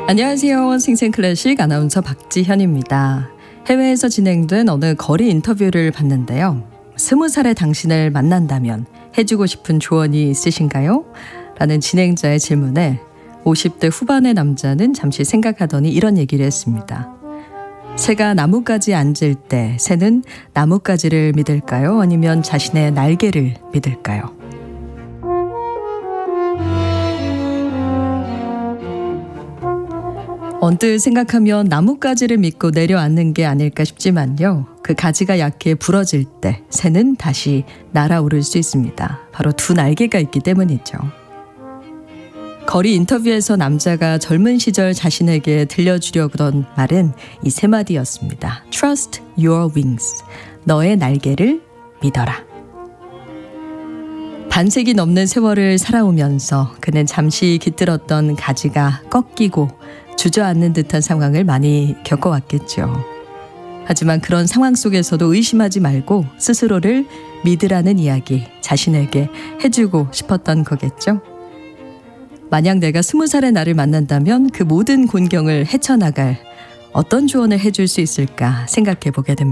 안녕하세요. 생생클래식 아나운서 박지현입니다. 해외에서 진행된 어느 거리 인터뷰를 봤는데요. 20살의 당신을 만난다면 해주고 싶은 조언이 있으신가요? 라는 진행자의 질문에 50대 후반의 남자는 잠시 생각하더니 이런 얘기를 했습니다. 새가 나뭇가지에 앉을 때 새는 나뭇가지를 믿을까요? 아니면 자신의 날개를 믿을까요? 언뜻 생각하면 나뭇가지를 믿고 내려앉는 게 아닐까 싶지만요. 그 가지가 약해 부러질 때 새는 다시 날아오를 수 있습니다. 바로 두 날개가 있기 때문이죠. 거리 인터뷰에서 남자가 젊은 시절 자신에게 들려주려던 말은 이 세 마디였습니다. Trust your wings. 너의 날개를 믿어라. 반세기 넘는 세월을 살아오면서 그는 잠시 깃들었던 가지가 꺾이고 주저앉는 듯한 상황을 많이 겪어왔겠죠. 하지만 그런 상황 속에서도 의심하지 말고 스스로를 믿으라는 이야기 자신에게 해주고 싶었던 거겠죠. 만약 내가 20살의 나를 만난다면 그 모든 곤경을 헤쳐나갈 어떤 조언을 해줄 수 있을까 생각해 보게 됩니다.